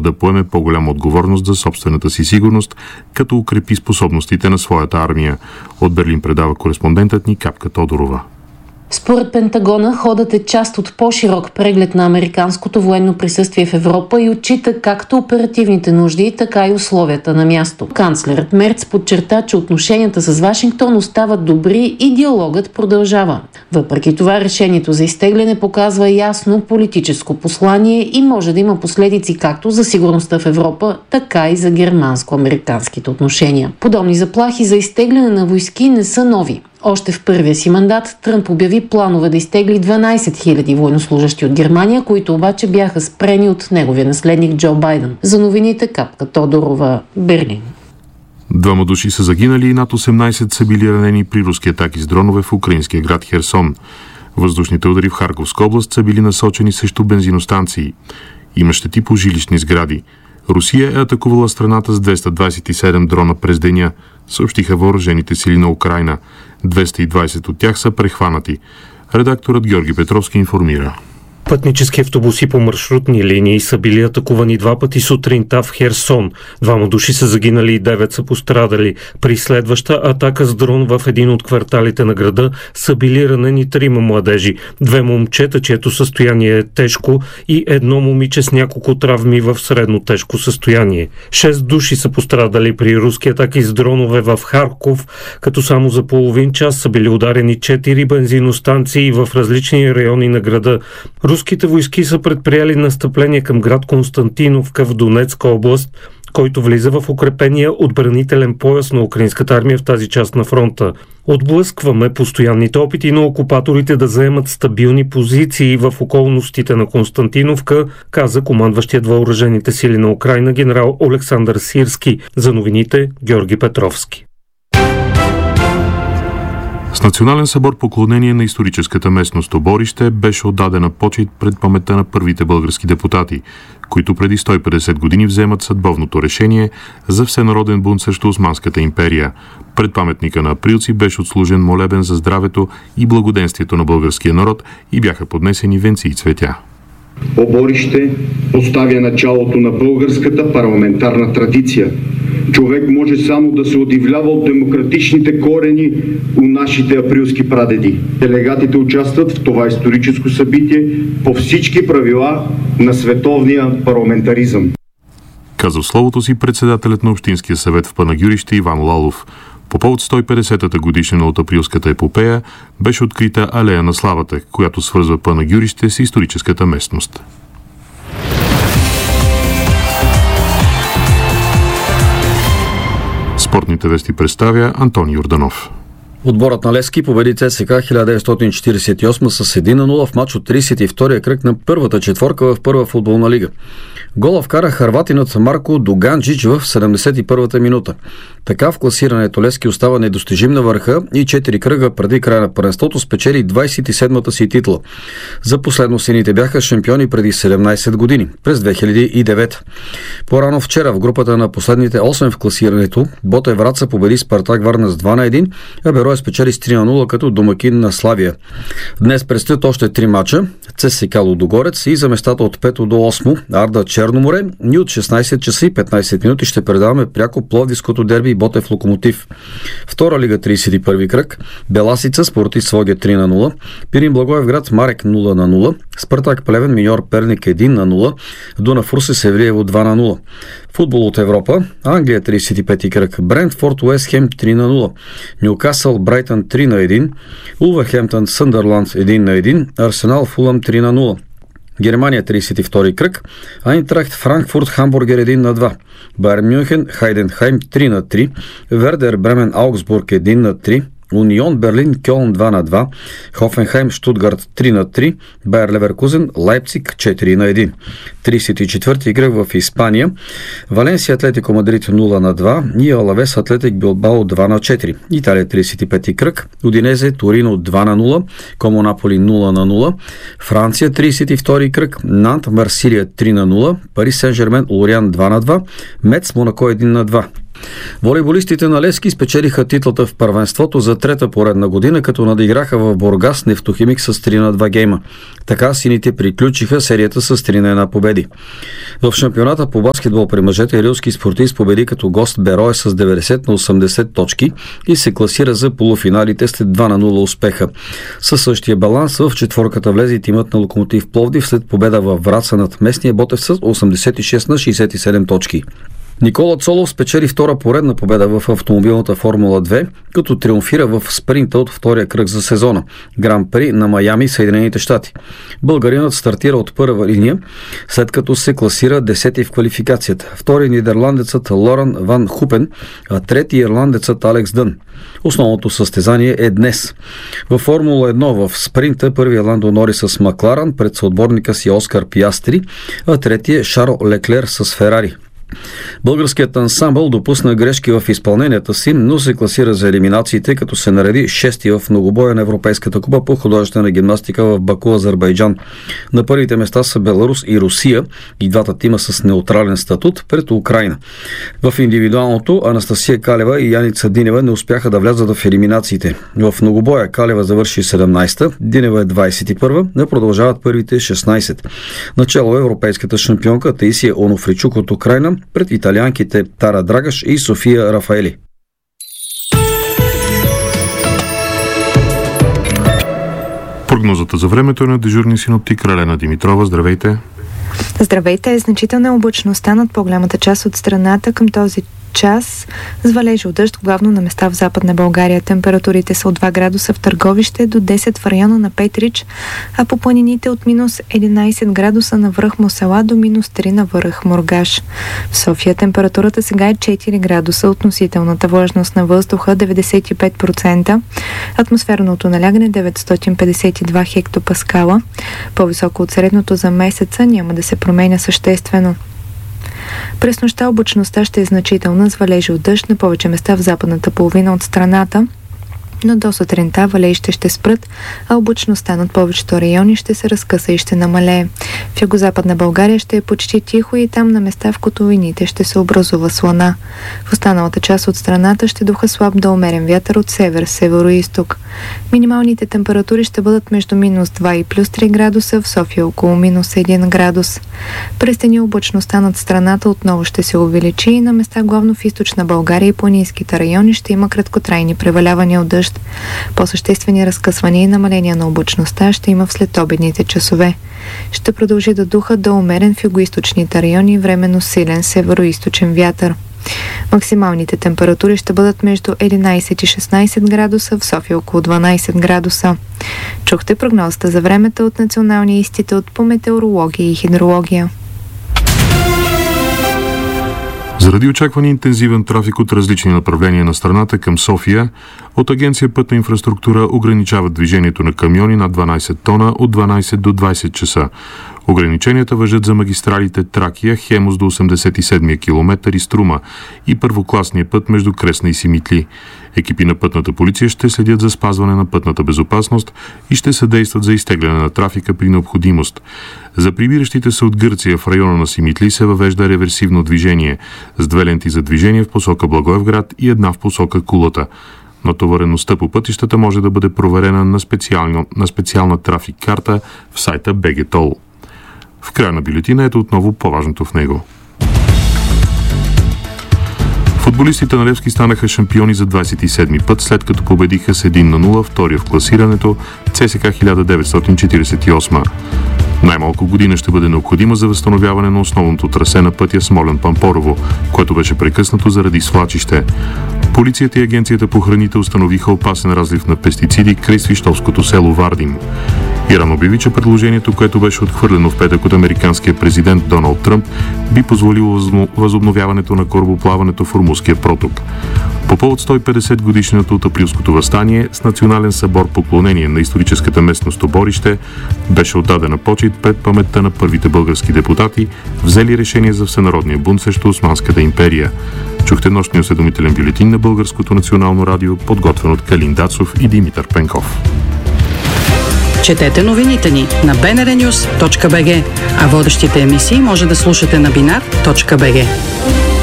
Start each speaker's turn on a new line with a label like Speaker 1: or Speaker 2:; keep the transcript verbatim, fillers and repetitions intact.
Speaker 1: да поеме по-голяма отговорност за собствената си сигурност, като укрепи способностите на своята армия. От Берлин предава кореспондентът ни Капка Тодорова.
Speaker 2: Според Пентагона, ходът е част от по-широк преглед на американското военно присъствие в Европа и отчита както оперативните нужди, така и условията на място. Канцлерът Мерц подчерта, че отношенията с Вашингтон остават добри и диалогът продължава. Въпреки това, решението за изтегляне показва ясно политическо послание и може да има последици както за сигурността в Европа, така и за германско-американските отношения. Подобни заплахи за изтегляне на войски не са нови. Още в първия си мандат Тръмп обяви планове да изтегли дванайсет хиляди военнослужащи от Германия, които обаче бяха спрени от неговия наследник Джо Байден. За новините Капка Тодорова, Берлин.
Speaker 1: Двама души са загинали и над осемнайсет са били ранени при руски атаки с дронове в украинския град Херсон. Въздушните удари в Харковска област са били насочени срещу бензиностанции. Има щети по жилищни сгради. Русия е атакувала страната с двеста двайсет и седем дрона през деня, съобщиха въоръжените сили на Украйна. двеста и двайсет от тях са прехванати. Редакторът Георги Петровски информира.
Speaker 3: Пътнически автобуси по маршрутни линии са били атакувани два пъти сутринта в Херсон. Двама души са загинали и девет са пострадали. При следваща атака с дрон в един от кварталите на града са били ранени трима младежи. Две момчета, чието състояние е тежко, и едно момиче с няколко травми в средно тежко състояние. Шест души са пострадали при руски атаки с дронове в Харков, като само за половин час са били ударени четири бензиностанции в различни райони на града. Руските войски са предприели настъпление към град Константиновка в Донецка област, който влиза в укрепения отбранителен пояс на украинската армия в тази част на фронта. Отблъскваме постоянните опити на окупаторите да заемат стабилни позиции в околностите на Константиновка, каза командващият въоръжените сили на Украйна генерал Олександър Сирски. За новините Георги Петровски.
Speaker 1: С национален събор поклонение на историческата местност Оборище беше отдадена почит пред паметта на първите български депутати, които преди сто и петдесет години вземат съдбовното решение за всенароден бунт срещу Османската империя. Пред паметника на Априлци беше отслужен молебен за здравето и благоденствието на българския народ и бяха поднесени венци и цветя.
Speaker 4: Оборище поставя началото на българската парламентарна традиция. Човек може само да се удивлява от демократичните корени у нашите априлски прадеди. Делегатите участват в това историческо събитие по всички правила на световния парламентаризъм.
Speaker 1: Каза в словото си председателят на Общинския съвет в Панагюрище Иван Лалов. По повод сто и петдесетата годишнина от априлската епопея беше открита алея на славата, която свързва Панагюрище с историческата местност. Спортните вести представя Антони Йорданов.
Speaker 5: Отборът на Левски победи ЦСКА хиляда деветстотин четиридесет и осма с един на нула в мач от тридесет и втория кръг на първата четворка в първа футболна лига. Гола вкара хърватинът Марко Дуганджич в седемдесет и първата минута. Така в класирането Левски остава недостижим на върха и четири кръга преди края на първенството спечели двадесет и седмата си титла. За последно сините бяха шампиони преди седемнадесет години, през две хиляди и девета. По-рано вчера в групата на последните осем в класирането Ботев Враца победи Спартак Варна с два на един, а Берое спечели с три на нула като домакин на Славия. Днес предстоят още три мача: ЦСКА Лудогорец и за местата от пето до осмо Арда Черноморе, и от шестнадесет часа и петнадесет минути ще предаваме пряко Пловдивското дерби Ботев Локомотив. Втора лига тридесет и първи кръг: Беласица Спортист Своге три на нула, Пирин Благоевград Марек нула на нула, Спартак Плевен Миньор Перник едно на нула, Дунав Русе Севлиево два на нула. Футбол от Европа: Англия тридесет и пети кръг, Брентфорд Уест Хем три на нула, Нюкасъл Брайтън три на един, Улверхемптън Съндърланд един на един, Арсенал Фулъм три на нула. Германия тридесет и втори кръг: Айнтрахт Франкфурт Хамбургер един на два, Байерн Мюнхен Хайденхайм три на три, Вердер Бремен Аугсбург един на три, Унион Берлин Кьолн два на два, Хофенхайм Штутгарт три на три, Байер Леверкузен Лайпциг четири на един. тридесет и четвърти кръг в Испания: Валенсия Атлетико Мадрид нула на два и Алавес Атлетик Билбао два на четири. Италия тридесет и пети кръг: Удинезе Торино два на нула, Комо Наполи нула на нула. Франция тридесет и втори кръг: Нант Марсилия три на нула, Пари Сен Жермен Лориан два на два, Мец Монако един на два. Волейболистите на Левски спечелиха титлата в първенството за трета поредна година, като надиграха в Бургас Нефтохимик с три на два гейма. Така сините приключиха серията с три на една победи. В шампионата по баскетбол при мъжете рилски спортист победи като гост Берое с деветдесет на осемдесет точки и се класира за полуфиналите след два на нула успеха. Със същия баланс в четворката влезе и тимът на Локомотив Пловдив след победа във Враца над местния Ботев с осемдесет и шест на шейсет и седем точки. Никола Цолов спечели втора поредна победа в автомобилната Формула две, като триумфира в спринта от втория кръг за сезона – Гран-при на Майами, Съединените щати. Българинът стартира от първа линия, след като се класира десети в квалификацията. Втори нидерландецът Лоран Ван Хупен, а трети ирландецът Алекс Дън. Основното състезание е днес. Във Формула едно в спринта първия Ландо Норис с Макларан пред съотборника си Оскар Пиастри, а третия Шарл Леклер с Ферари. Българският ансамбъл допусна грешки в изпълненията си, но се класира за елиминациите, като се нареди шести в многобоя на Европейската купа по художествена гимнастика в Баку, Азербайджан. На първите места са Беларус и Русия, и двата тима с неутрален статут пред Украйна. В индивидуалното Анастасия Калева и Яница Динева не успяха да влязат в елиминациите. В многобоя Калева завърши седемнадесета, Динева е двадесет и първа, не продължават първите шестнадесет. Начало е европейската шампионка Таисия Онофричук от Украйна пред италианките Тара Драгаш и София Рафаели.
Speaker 1: Прогнозата за времето е на дежурния синоптик Ралена Димитрова. Здравейте!
Speaker 6: Здравейте! Значителна е облачността над по-голямата част от страната към този час с валежи от дъжд, главно на места в Западна България. Температурите са от два градуса в Търговище до десет в района на Петрич, а по планините от минус единадесет градуса на връх Мосела до минус три на връх Мургаш. В София температурата сега е четири градуса, относителната влажност на въздуха деветдесет и пет процента, атмосферното налягане деветстотин петдесет и два хектопаскала. По-високо от средното за месеца, няма да се променя съществено. През нощта облачността ще е значителна с валежи от дъжд на повече места в западната половина от страната, но до сутринта валежите ще спрат, а облачността над повечето райони ще се разкъса и ще намалее. В югозападна България ще е почти тихо и там на места в котловините ще се образува слана. В останалата част от страната ще духа слаб до умерен вятър от север, северо-изток. Минималните температури ще бъдат между минус два и плюс три градуса, в София около минус един градус. През деня облачността над страната отново ще се увеличи и на места главно в източна България и планинските райони ще има краткотрайни превалявания от дъжд. По-съществени разкъсвания и намаления на облачността ще има в следобедните часове. Ще продължи да духа до умерен в югоизточните райони временно силен северо-източен вятър. Максималните температури ще бъдат между единадесет и шестнадесет градуса, в София около дванадесет градуса. Чухте прогнозата за времето от Националния институт по метеорология и хидрология.
Speaker 1: Заради очаквани интензивен трафик от различни направления на страната към София, от Агенция Пътна инфраструктура ограничават движението на камиони над дванадесет тона от дванадесет до двадесет часа. Ограниченията важат за магистралите Тракия, Хемус до осемдесет и седми километър и Струма и първокласния път между Кресна и Симитли. Екипи на пътната полиция ще следят за спазване на пътната безопасност и ще съдействат за изтегляне на трафика при необходимост. За прибиращите се от Гърция в района на Симитли се въвежда реверсивно движение с две ленти за движение в посока Благоевград и една в посока Кулата. Натовареността по пътищата може да бъде проверена на, специално, на специална трафик карта в сайта би джи Тол. В края на бюлетина ето отново по-важното в него. Футболистите на Левски станаха шампиони за двадесет и седми път, след като победиха с един на нула втория в класирането ЦСКА хиляда деветстотин четиридесет и осма. Най-малко година ще бъде необходима за възстановяване на основното трасе на пътя Смолян-Пампорово, което беше прекъснато заради свлачище. Полицията и Агенцията по храните установиха опасен разлив на пестициди край свищовското село Вардин. Иран обяви, че предложението, което беше отхвърлено в петък от американския президент Доналд Тръмп, би позволило възобновяването на корабоплаването в Ормузския проток. По повод сто и петдесет годишнината от Априлското въстание, с национален събор поклонение на историческата местност Оборище беше отдадена почит пред паметта на първите български депутати, взели решение за всенародния бунт срещу Османската империя. Чухте нощния осведомителен бюлетин на Българското национално радио, подготвен от Калин Дацов и Димитър Пенков.
Speaker 7: Четете новините ни на би ен ар нюз точка би джи, а водещите емисии може да слушате на бинар точка би джи.